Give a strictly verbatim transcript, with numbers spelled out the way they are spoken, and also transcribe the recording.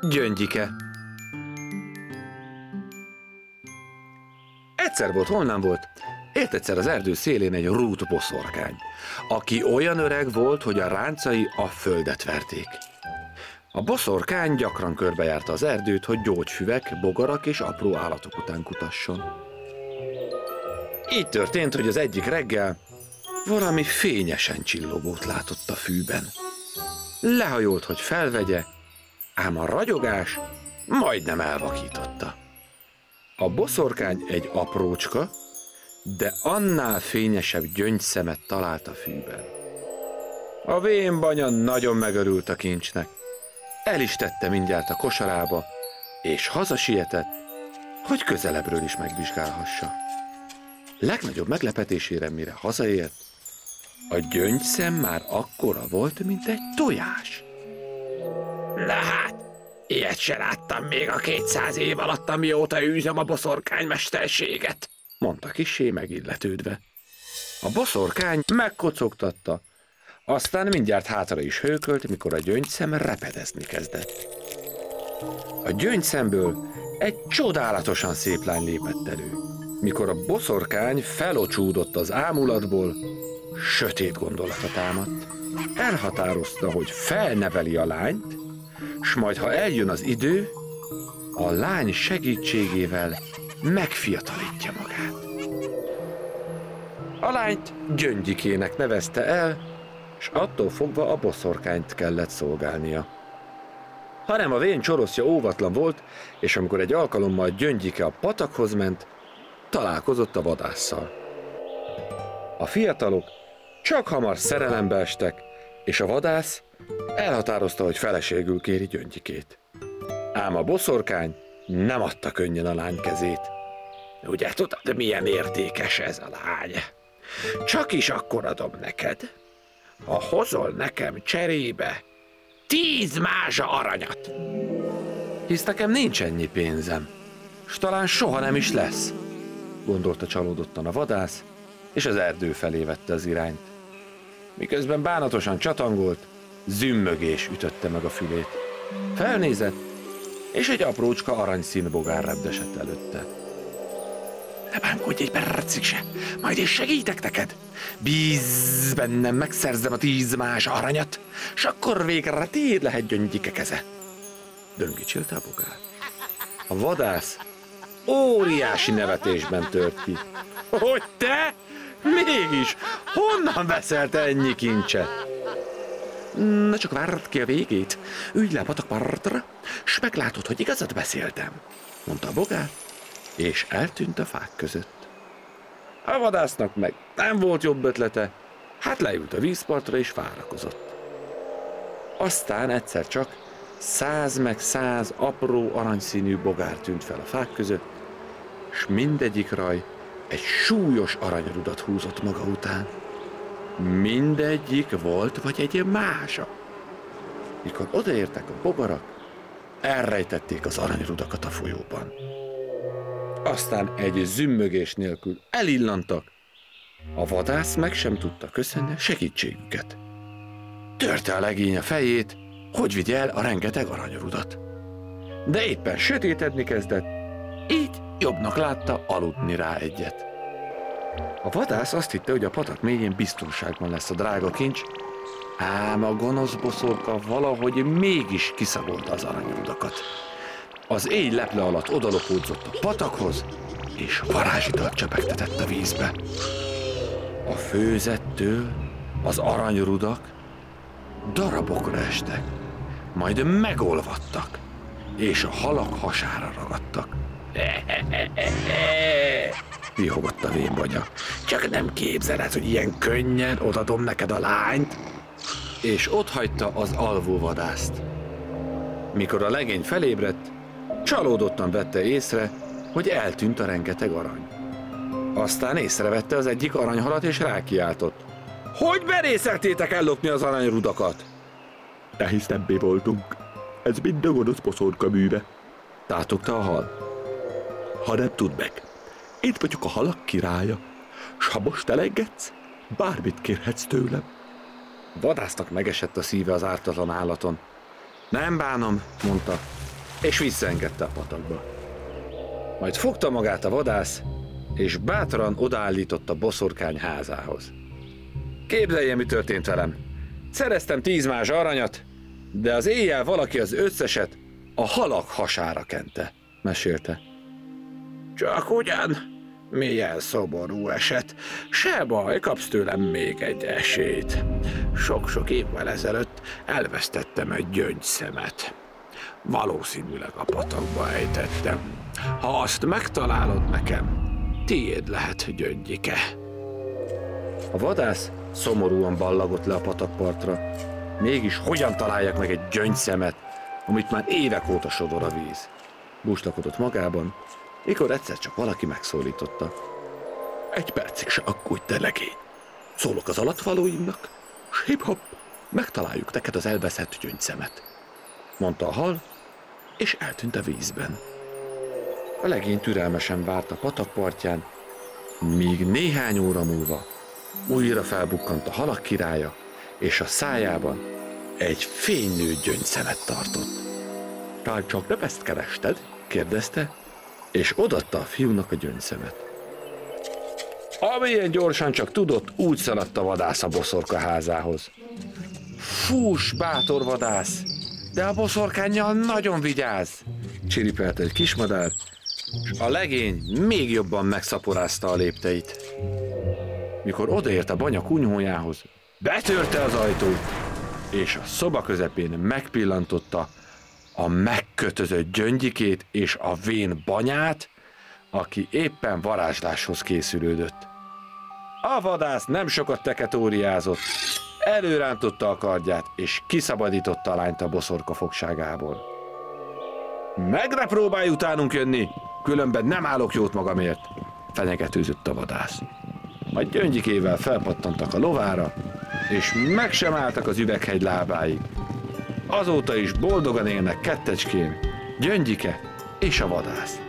Gyöngyike. Egyszer volt, hol nem volt, élt egyszer az erdő szélén egy rút boszorkány, aki olyan öreg volt, hogy a ráncai a földet verték. A boszorkány gyakran körbejárta az erdőt, hogy gyógyfüvek, bogarak és apró állatok után kutasson. Így történt, hogy az egyik reggel valami fényesen csillogót látott a fűben. Lehajolt, hogy felvegye, ám a ragyogás majdnem elvakította. A boszorkány egy aprócska, de annál fényesebb gyöngyszemet talált a fűben. A vén banya nagyon megörült a kincsnek. El is tette mindjárt a kosarába, és hazasietett, hogy közelebbről is megvizsgálhassa. Legnagyobb meglepetésére, mire hazaért, a gyöngyszem már akkora volt, mint egy tojás. Na hát, ilyet se láttam még a kétszáz év alatt, amióta űzöm a boszorkány mesterséget, mondta kissé megilletődve. A boszorkány megkocogtatta, aztán mindjárt hátra is hőkölt, mikor a gyöngyszem repedezni kezdett. A gyöngyszemből egy csodálatosan szép lány lépett elő. Mikor a boszorkány felocsúdott az ámulatból, sötét gondolata támadt. Elhatározta, hogy felneveli a lányt, s majd, ha eljön az idő, a lány segítségével megfiatalítja magát. A lányt Gyöngyikének nevezte el, s attól fogva a boszorkányt kellett szolgálnia. Hanem a vén csoroszja óvatlan volt, és amikor egy alkalommal Gyöngyike a patakhoz ment, találkozott a vadásszal. A fiatalok csak hamar szerelembe estek, és a vadász elhatározta, hogy feleségül kéri Gyöngyikét. Ám a boszorkány nem adta könnyen a lány kezét. Ugye tudod, milyen értékes ez a lány? Csak is akkor adom neked, ha hozol nekem cserébe tíz mázsa aranyat. Hisz nekem nincs ennyi pénzem, s talán soha nem is lesz, gondolta csalódottan a vadász, és az erdő felé vette az irányt. Miközben bánatosan csatangolt, zümmögés ütötte meg a fülét. Felnézett, és egy aprócska aranyszín bogár repdesett előtte. Ne bámkodj egy percig se, majd én segítek neked. Bízz bennem, megszerzem a tíz más aranyat, s akkor végre tiéd lehet Gyöngyike keze. Döngicsélte a bogár. A vadász óriási nevetésben tört ki. Hogy te? Mégis, honnan veszel te ennyi kincset? Na csak várd ki a végét, ülj le a patakpartra, s meglátod, hogy igazat beszéltem, mondta a bogár, és eltűnt a fák között. A vadásznak meg nem volt jobb ötlete, hát leült a vízpartra és várakozott. Aztán egyszer csak száz meg száz apró aranyszínű bogár tűnt fel a fák között, s mindegyik raj egy súlyos aranyrudat húzott maga után. Mindegyik volt vagy egy mázsa. Mikor odaértek a bogarak, elrejtették az aranyrudakat a folyóban. Aztán egy zümmögés nélkül elillantak. A vadász meg sem tudta köszönni a segítségüket. Törte a legény a fejét, hogy vigye el a rengeteg aranyrudat. De éppen sötétedni kezdett, így jobbnak látta aludni rá egyet. A vadász azt hitte, hogy a patak mélyén biztonságban lesz a drága kincs, ám a gonosz boszorka valahogy mégis kiszagolta az aranyrudakat. Az éj leple alatt odalopódzott a patakhoz, és varázsitalt csepegtetett a vízbe. A főzettől az aranyrudak darabokra estek, majd megolvadtak, és a halak hasára ragadtak. Vihogott a vénbanya. Csak nem képzeled, hogy ilyen könnyen odadom neked a lányt? És otthagyta az alvó vadászt. Mikor a legény felébredt, csalódottan vette észre, hogy eltűnt a rengeteg arany. Aztán észrevette az egyik aranyhalat, és rákiáltott. Hogy merészeltétek ellopni az aranyrudakat? Nehéztebbé voltunk. Ez mind a gonosz boszorka műve, tátogta a hal. Ha nem tudd meg, itt vagyok a halak királya, s ha most elengedsz, bármit kérhetsz tőlem. Vadásznak megesett a szíve az ártatlan állaton. Nem bánom, mondta, és visszaengedte a patakba. Majd fogta magát a vadász, és bátran odaállította boszorkány házához. Képzelje, mi történt velem. Szereztem tíz más aranyat, de az éjjel valaki az összeset a halak hasára kente, mesélte. Csak ugyan, milyen szomorú eset. Se baj, kapsz tőlem még egy esélyt. Sok-sok évvel ezelőtt elvesztettem egy gyöngyszemet. Valószínűleg a patakba ejtettem. Ha azt megtalálod nekem, tiéd lehet, gyöngyike. A vadász szomorúan ballagott le a patakpartra. Mégis hogyan találjak meg egy gyöngyszemet, amit már évek óta sodor a víz? Búslakodott magában, mikor egyszer csak valaki megszólította. Egy percig se aggódj, te legény. Szólok az alattvalóimnak, s hip-hop, megtaláljuk neked az elveszett gyöngyszemet, Mondta a hal, és eltűnt a vízben. A legény türelmesen várt a patakpartján, míg néhány óra múlva újra felbukkant a halak királya, és a szájában egy fénylő gyöngyszemet tartott. Talán csak nem ezt kerested? Kérdezte, és odaadta a fiúnak a gyöngyszemet. Amilyen gyorsan csak tudott, úgy szaladt a vadász a boszorka házához. Fuss, bátor vadász, de a boszorkánnyal nagyon vigyázz! Csiripelt egy kismadár, és a legény még jobban megszaporázta a lépteit. Mikor odaért a banya kunyhójához, betörte az ajtót, és a szoba közepén megpillantotta a megkötözött gyöngyikét és a vén banyát, aki éppen varázsláshoz készülődött. A vadász nem sokat teketóriázott, előrántotta a kardját, és kiszabadította a lányt a boszorka fogságából. Megre próbálj utánunk jönni, különben nem állok jót magamért, fenyegetőzött a vadász. A gyöngyikével felpattantak a lovára, és meg sem álltak az üveghegy lábáig. Azóta is boldogan élnek kettecskén, Gyöngyike és a vadász.